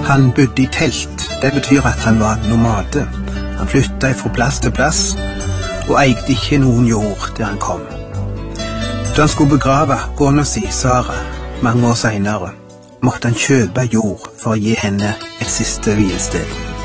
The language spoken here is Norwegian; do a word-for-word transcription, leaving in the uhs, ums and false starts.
Han bodde i telt. Det betyr at han var nomade. Han flyttet fra plass til plass, og eide ikke noen jord der han kom. Da han skulle begrave kona si, Sara, mange år senere, måtte han kjøpe jord for å gi henne et siste hvilested.